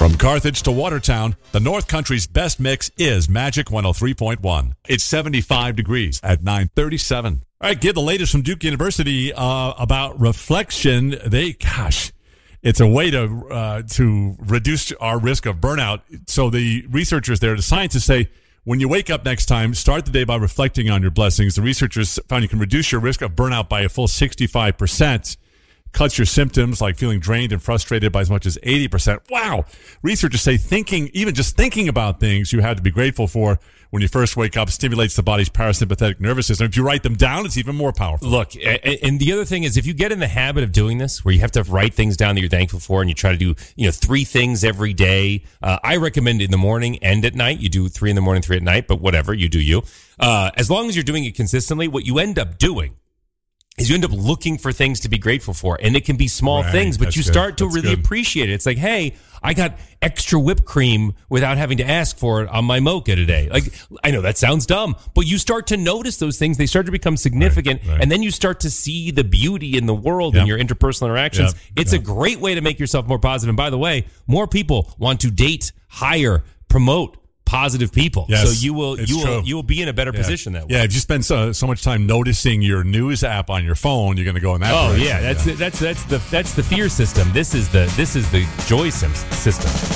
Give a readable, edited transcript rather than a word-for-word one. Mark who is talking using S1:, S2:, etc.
S1: From Carthage to Watertown, the North Country's best mix is Magic 103.1. It's 75 degrees at 9:37. All right, get the latest from Duke University about reflection. It's a way to reduce our risk of burnout. So the researchers there, the scientists say, when you wake up next time, start the day by reflecting on your blessings. The researchers found you can reduce your risk of burnout by a full 65%. Cuts your symptoms like feeling drained and frustrated by as much as 80%. Wow. Researchers say even just thinking about things you have to be grateful for when you first wake up stimulates the body's parasympathetic nervous system. If you write them down, it's even more powerful.
S2: Look, and the other thing is, if you get in the habit of doing this, where you have to write things down that you're thankful for, and you try to do 3 things every day, I recommend in the morning and at night. You do 3 in the morning, 3 at night, but whatever, you do you. As long as you're doing it consistently, what you end up doing is you end up looking for things to be grateful for. And it can be small things, but you start to really appreciate it. It's like, hey, I got extra whipped cream without having to ask for it on my mocha today. Like, I know that sounds dumb, but you start to notice those things. They start to become significant. Right. And then you start to see the beauty in the world and your interpersonal interactions. It's a great way to make yourself more positive. And by the way, more people want to date, hire, promote positive people. Yes, so you will be in a better position that way.
S1: Yeah, if you spend so much time noticing your news app on your phone, you're going to go in that direction.
S2: That's the fear system. This is the joy system.